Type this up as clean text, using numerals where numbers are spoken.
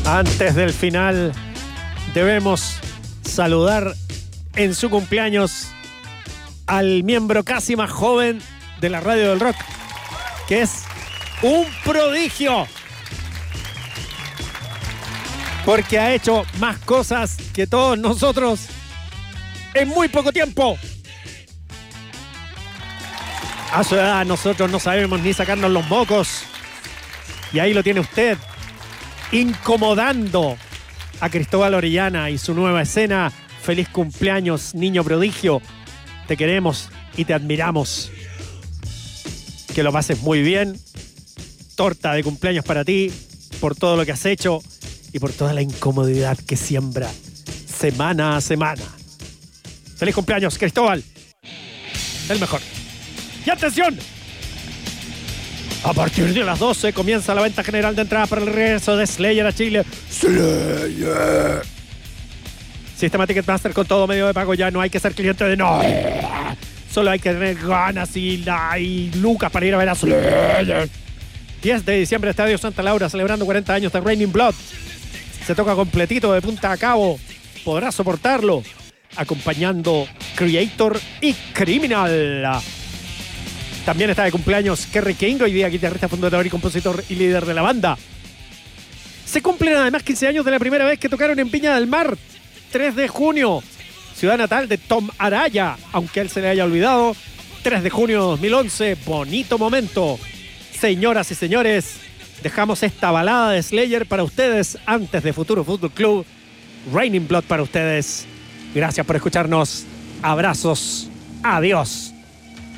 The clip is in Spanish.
Antes del final, debemos saludar en su cumpleaños al miembro casi más joven de la Radio del Rock, que es un prodigio, porque ha hecho más cosas que todos nosotros en muy poco tiempo. A su edad nosotros no sabemos ni sacarnos los mocos, y ahí lo tiene usted, incomodando a Cristóbal Orellana y su nueva escena. Feliz cumpleaños, niño prodigio. Te queremos y te admiramos. Que lo pases muy bien. Torta de cumpleaños para ti, por todo lo que has hecho y por toda la incomodidad que siembra semana a semana. Feliz cumpleaños, Cristóbal. El mejor. ¡Y atención! A partir de las 12 comienza la venta general de entradas para el regreso de Slayer a Chile. ¡Slayer! Sistema Ticketmaster con todo medio de pago. Ya no hay que ser cliente de no. Solo hay que tener ganas y lucas para ir a ver a Slayer. 10 de diciembre, Estadio Santa Laura, celebrando 40 años de Raining Blood. Se toca completito de punta a cabo. Podrás soportarlo acompañando Creator y Criminal. También está de cumpleaños Kerry King, hoy día guitarrista, fundador y compositor y líder de la banda. Se cumplen además 15 años de la primera vez que tocaron en Viña del Mar, 3 de junio, ciudad natal de Tom Araya, aunque a él se le haya olvidado. 3 de junio de 2011, bonito momento. Señoras y señores, dejamos esta balada de Slayer para ustedes antes de Futuro Fútbol Club. Raining Blood para ustedes. Gracias por escucharnos. Abrazos. Adiós.